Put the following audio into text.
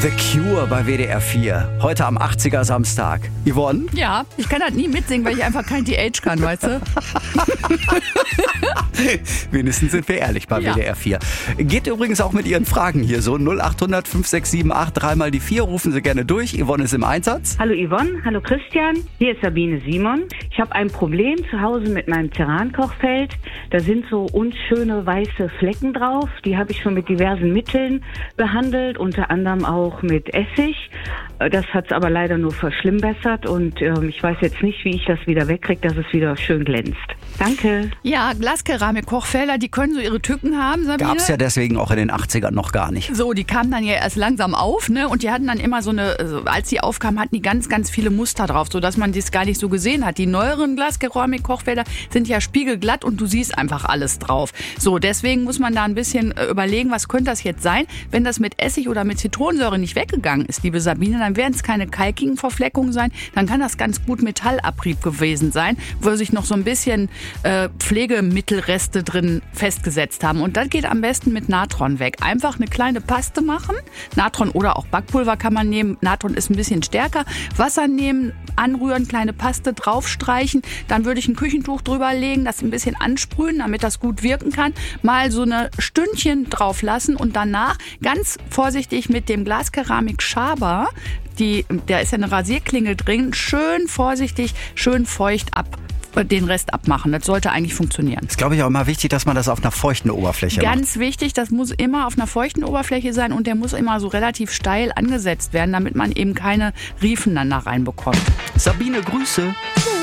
The Cure bei WDR 4. Heute am 80er Samstag. Yvonne? Ja, ich kann halt nie mitsingen, weil ich einfach kein TH kann, weißt du? Wenigstens sind wir ehrlich bei WDR 4. Geht übrigens auch mit Ihren Fragen hier so. 0800 5678 3 mal die 4. Rufen Sie gerne durch. Yvonne ist im Einsatz. Hallo Yvonne, hallo Christian. Hier ist Sabine Simon. Ich habe ein Problem zu Hause mit meinem Terrankochfeld. Da sind so unschöne weiße Flecken drauf. Die habe ich schon mit diversen Mitteln behandelt, unter anderem auch mit Essig. Das hat es aber leider nur verschlimmbessert und ich weiß jetzt nicht, wie ich das wieder wegkriege, dass es wieder schön glänzt. Danke. Ja, Glaskeramik-Kochfelder, die können so ihre Tücken haben, Sabine. Gab's ja deswegen auch in den 80ern noch gar nicht. So, die kamen dann ja erst langsam auf, ne? Und die hatten dann immer so eine, als die aufkamen, hatten die ganz, ganz viele Muster drauf, sodass man das gar nicht so gesehen hat. Die neueren Glaskeramik-Kochfelder sind ja spiegelglatt und du siehst einfach alles drauf. So, deswegen muss man da ein bisschen überlegen, was könnte das jetzt sein? Wenn das mit Essig oder mit Zitronensäure nicht weggegangen ist, liebe Sabine, dann werden es keine kalkigen Verfleckungen sein, dann kann das ganz gut Metallabrieb gewesen sein, wo sich noch so ein bisschen Pflegemittelreste drin festgesetzt haben. Und das geht am besten mit Natron weg. Einfach eine kleine Paste machen. Natron oder auch Backpulver kann man nehmen. Natron ist ein bisschen stärker. Wasser nehmen, anrühren, kleine Paste draufstreichen. Dann würde ich ein Küchentuch drüber legen, das ein bisschen ansprühen, damit das gut wirken kann. Mal so eine Stündchen drauf lassen und danach ganz vorsichtig mit dem Glaskeramik-Schaber, da ist ja eine Rasierklinge drin, schön vorsichtig, schön feucht den Rest abmachen. Das sollte eigentlich funktionieren. Ist, glaube ich, auch immer wichtig, dass man das auf einer feuchten Oberfläche macht. Ganz wichtig, das muss immer auf einer feuchten Oberfläche sein und der muss immer so relativ steil angesetzt werden, damit man eben keine Riefen dann da reinbekommt. Sabine, Grüße.